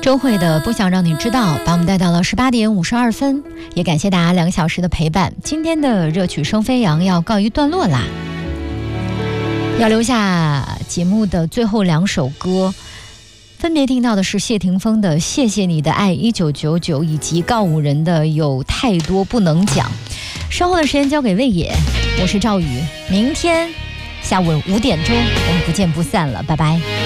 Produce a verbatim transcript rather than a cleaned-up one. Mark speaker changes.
Speaker 1: 周慧的不想让你知道，把我们带到了十八点五十二分，也感谢大家两个小时的陪伴。今天的热曲声飞扬要告一段落啦，要留下节目的最后两首歌，分别听到的是谢霆锋的《谢谢你的爱一九九九》，以及告五人的《有太多不能讲》。稍后的时间交给魏野，我是赵宇，明天下午五点钟我们不见不散了，拜拜。